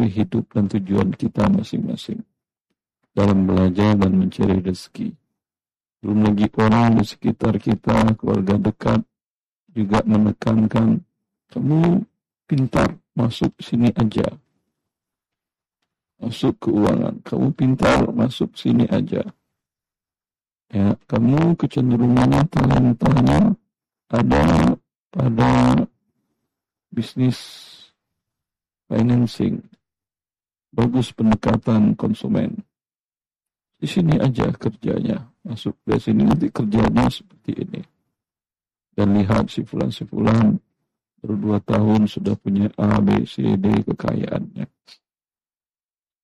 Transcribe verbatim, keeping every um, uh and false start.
hidup dan tujuan kita masing-masing dalam belajar dan mencari rezeki. Belum lagi orang di sekitar kita, keluarga dekat, juga menekankan, kamu pintar, masuk sini aja. Masuk keuangan, kamu pintar, masuk sini aja. Ya, kamu kecenderungannya, talentanya ada pada bisnis financing. Bagus pendekatan konsumen. Di sini aja kerjanya. Masuk ke sini nanti kerjanya seperti ini. Dan lihat si fulan-si fulan baru dua tahun sudah punya A, B, C, D kekayaannya.